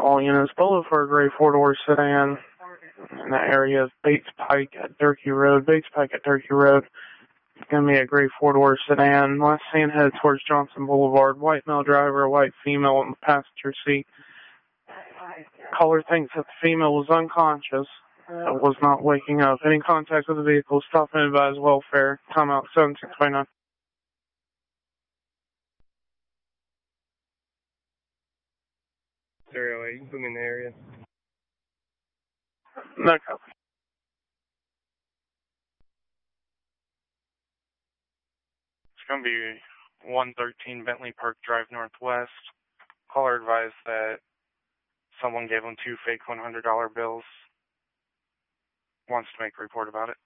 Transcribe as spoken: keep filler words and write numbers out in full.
All units below for a gray four-door sedan in the area of Bates Pike at Durkee Road. Bates Pike at Durkee Road. It's going to be a gray four-door sedan. Last seen headed towards Johnson Boulevard. White male driver, white female in the passenger seat. Caller thinks that the female was unconscious. Uh, was not waking up. Any contact with the vehicle, stop and advise welfare. Time out seven six five nine. zero eight, you can put me in the area. No copy. It's going to be one thirteen Bentley Park Drive Northwest. Caller advised that someone gave him two fake one hundred dollar bills. Wants to make a report about it.